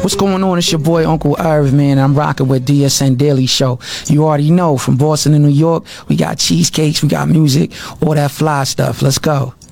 What's going on? It's your boy Uncle Irv, man. I'm rocking with DSN Daily Show. You already know, from Boston to New York, we got cheesecakes, we got music, all that fly stuff. Let's go.